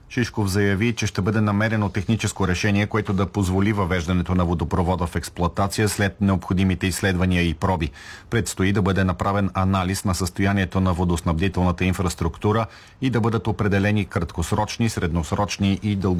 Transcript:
Шишков заяви, че ще бъде намерено техническо решение, което да позволи въвеждането на водопровода в експлоатация след необходимите изследвания и проби. Предстои да бъде направен анализ на състоянието на водоснабдителната инфраструктура и да бъдат определени краткосрочни, средносрочни и дългосрочни